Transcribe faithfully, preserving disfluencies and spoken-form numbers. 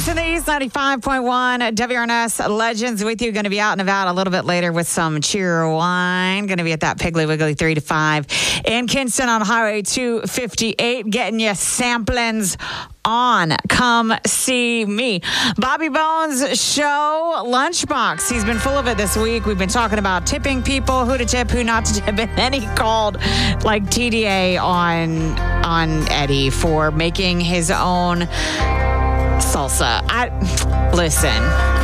Jason the East, ninety-five point one W R N S Legends with you. Going to be out and about a little bit later with some cheer wine. Going to be at that Piggly Wiggly three to five in Kinston on Highway two fifty-eight, getting you samplings on. Come see me. Bobby Bones Show Lunchbox. He's been full of it this week. We've been talking about tipping people, who to tip, who not to tip. And then he called like T D A on, on Eddie for making his own salsa. I listen.